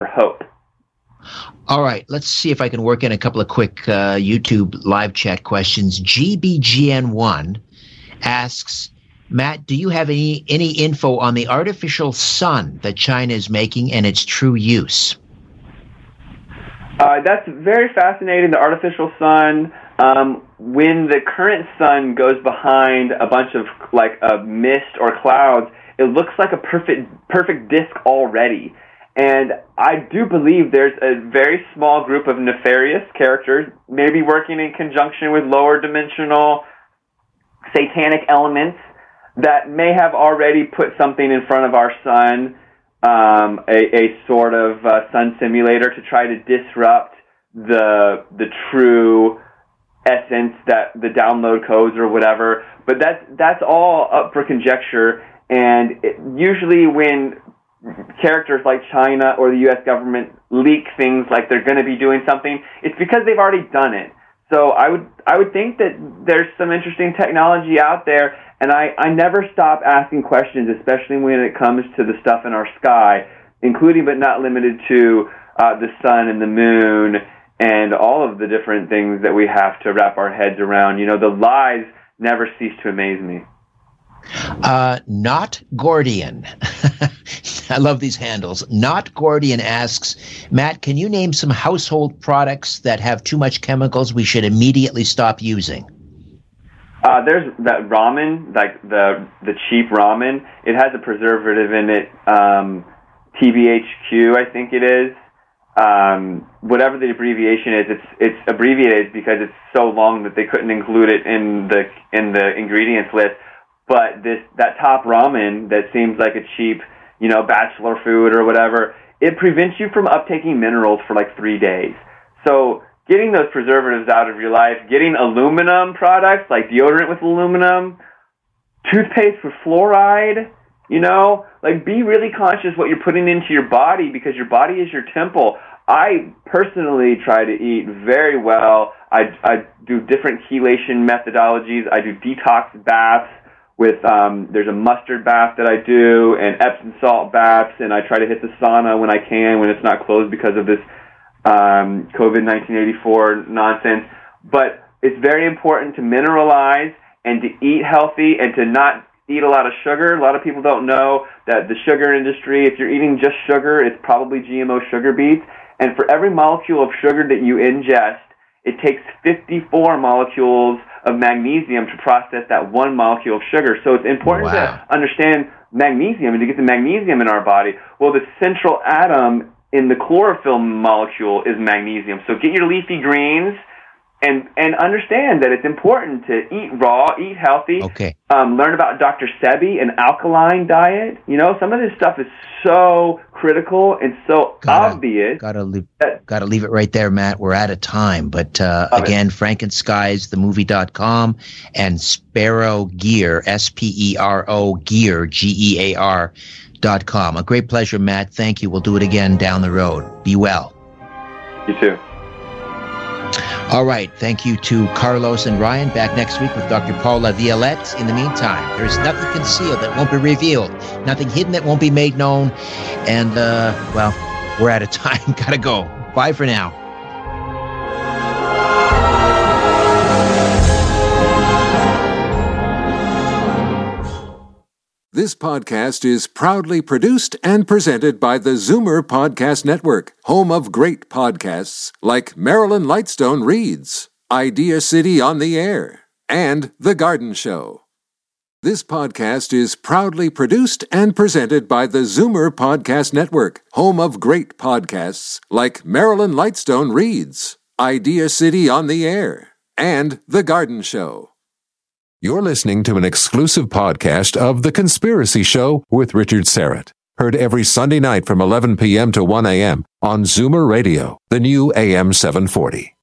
hope. All right, let's see if I can work in a couple of quick YouTube live chat questions. GBGN1 asks, Matt, do you have any info on the artificial sun that China is making and its true use? That's very fascinating, the artificial sun. When the current sun goes behind a bunch of like a mist or clouds, it looks like a perfect disk already. And I do believe there's a very small group of nefarious characters, maybe working in conjunction with lower dimensional satanic elements, that may have already put something in front of our sun, a sort of sun simulator to try to disrupt the true essence, that the download codes or whatever. But that's all up for conjecture. And usually when characters like China or the U.S. government leak things like they're going to be doing something, it's because they've already done it. So I would think that there's some interesting technology out there, and I never stop asking questions, especially when it comes to the stuff in our sky, including but not limited to the sun and the moon and all of the different things that we have to wrap our heads around. You know, the lies never cease to amaze me. Not Gordian. I love these handles. Not Gordian asks, Matt, can you name some household products that have too much chemicals we should immediately stop using? There's that ramen, like the cheap ramen. It has a preservative in it, TBHQ, I think it is. Whatever the abbreviation is, it's abbreviated because it's so long that they couldn't include it in the ingredients list. But that top ramen that seems like a cheap, you know, bachelor food or whatever, it prevents you from uptaking minerals for like 3 days. So getting those preservatives out of your life, getting aluminum products like deodorant with aluminum, toothpaste with fluoride, you know, like be really conscious what you're putting into your body, because your body is your temple. I personally try to eat very well. I do different chelation methodologies. I do detox baths with, there's a mustard bath that I do, and Epsom salt baths, and I try to hit the sauna when I can, when it's not closed because of this COVID 1984 nonsense. But it's very important to mineralize and to eat healthy and to not eat a lot of sugar. A lot of people don't know that the sugar industry, if you're eating just sugar, it's probably GMO sugar beets. And for every molecule of sugar that you ingest, it takes 54 molecules of magnesium to process that one molecule of sugar. So it's important to understand magnesium and to get the magnesium in our body. Well, the central atom in the chlorophyll molecule is magnesium. So get your leafy greens and understand that it's important to eat raw, eat healthy. Okay. Learn about Dr. Sebi, an alkaline diet. You know, some of this stuff is so critical and so obvious. Gotta leave it right there, Matt. We're out of time. But again, Frankenskies, themovie.com, and Sparrow Gear, SPERO Gear, GEAR.com. A great pleasure, Matt. Thank you. We'll do it again down the road. Be well. You too. All right. Thank you to Carlos and Ryan. Back next week with Dr. Paul LaViolette. In the meantime, there's nothing concealed that won't be revealed, nothing hidden that won't be made known. And, well, we're out of time. Gotta go. Bye for now. This podcast is proudly produced and presented by the Zoomer Podcast Network, home of great podcasts like Marilyn Lightstone Reads, Idea City on the Air, and The Garden Show. This podcast is proudly produced and presented by the Zoomer Podcast Network, home of great podcasts like Marilyn Lightstone Reads, Idea City on the Air, and The Garden Show. You're listening to an exclusive podcast of The Conspiracy Show with Richard Serrett. Heard every Sunday night from 11 p.m. to 1 a.m. on Zoomer Radio, the new AM 740.